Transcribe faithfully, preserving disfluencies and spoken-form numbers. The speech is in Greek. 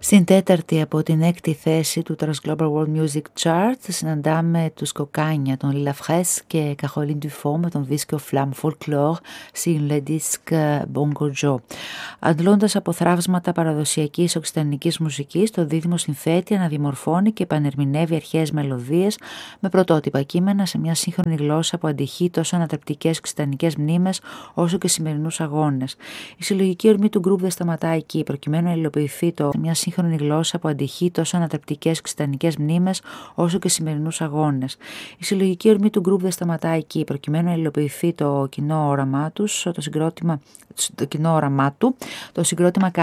Στην τέταρτη από την έκτη θέση του Trans Global World Music Chart συναντάμε τους Κοκάνια, τον Lila Fraisse και Caroline Dufont με τον Disque Flamme Folklore στην Le Disque Bongo Joe. Αντλώντας από θραύσματα παραδοσιακής οξυτανικής μουσικής, το δίδυμο συνθέτει, αναδημορφώνει και επανερμηνεύει αρχαίες μελωδίες με πρωτότυπα κείμενα σε μια σύγχρονη γλώσσα που αντυχεί τόσο ανατρεπτικές οξυτανικές μνήμες όσο και σημερινούς αγώνες. Η συλλογική ορμή του γκρουπ δεν σταματά εκεί, προκειμένου να υλοποιηθεί το σε μια σύγχρονη γλώσσα που αντυχεί τόσο ανατρεπτικές οξυτανικές μνήμες όσο και σημερινούς αγώνες. Η συλλογική ορμή του γκρουπ δεν σταματά εκεί, προκειμένου να υλοποιηθεί το κοινό όραμά τους, το συγκρότημα, το κοινό όραμά του, το συγκρότημα